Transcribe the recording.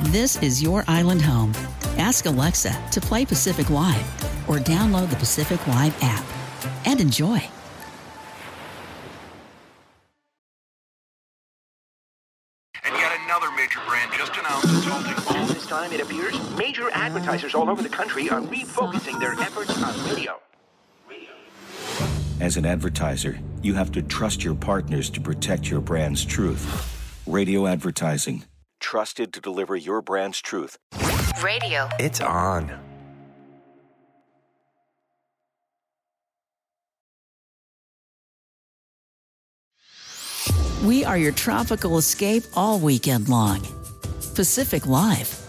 This is your island home. Ask Alexa to play Pacific Live or download the Pacific Live app and enjoy. And yet another major brand just announced it's halting all. This time, it appears, major advertisers all over the country are refocusing their efforts on radio. As an advertiser, you have to trust your partners to protect your brand's truth. Radio advertising. Trusted to deliver your brand's truth. Radio. It's on. We are your tropical escape all weekend long. Pacific Live.